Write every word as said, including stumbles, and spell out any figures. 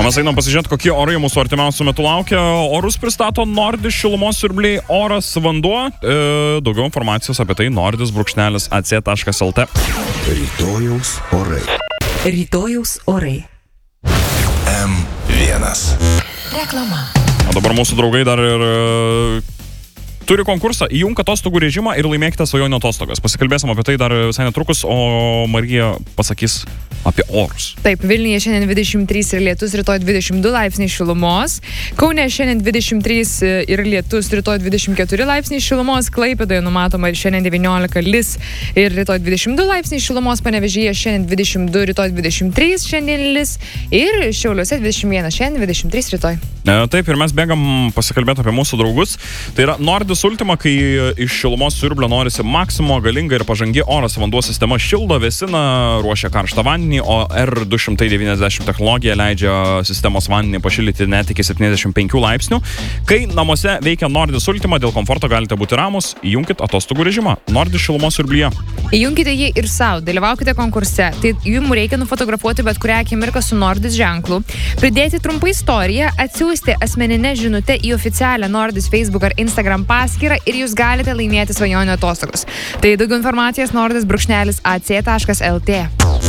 O mes einam pasižiūrėti, kokie orai mūsų artimiausių metų laukia. Orus pristato Nordis šilumos siurbliai, oras, vanduo. E, daugiau informacijos apie tai nordis brūkšnelis a c taškas l t. Rytojaus orai. Rytojaus orai. M vienas. Reklama. O dabar mūsų draugai dar ir e, turi konkursą, įjunk atostogų režimą ir laimėkite svajonių atostogas. Pasikalbėsim apie tai dar visai netrukus, o Marija pasakys apie orus. Taip, Vilniuje šiandien dvidešimt trys ir lietus, rytoj dvidešimt du laipsniai šilumos. Kaune šiandien dvidešimt trys ir lietus, rytoj dvidešimt keturi laipsniai šilumos. Klaipėdoje numatoma ir šiandien devyniolika lis ir rytoj dvidešimt du laipsniai šilumos. Panevėžyje šiandien dvidešimt du, rytoj dvidešimt trys, šiandien lis ir Šiauliuose dvidešimt vienas, šiandien dvidešimt trys, rytoj. E, taip, ir mes bėgam pasikalbėti apie mūsų draugus. Tai yra Nordis Ultima, kai iš šilumos siurblio norisi maksimo, galinga ir pažangi oras vanduo sistema šildo, vėsina, ruošia karštą vandenį, o R du šimtai devyniasdešimt technologija leidžia sistemos vandenį pašildyti net iki septyniasdešimt penkių laipsnių. Kai namuose veikia Nordis Ultima, dėl komforto galite būti ramus, įjunkit atostogų režimą. Nordis šilumos siurblyje. Įjunkite jį ir savo, dalyvaukite konkurse. Tai jums reikia nufotografuoti bet kurią akimirką su Nordis ženklu, pridėti trumpą istoriją, atsiųsti asmeninę žinutę į oficialią Nordis Facebook ar Instagram paskyrą ir jūs galite laimėti svajonių atostogas. Tai daugiau informacijos nordis brūkšnelis a c taškas l t.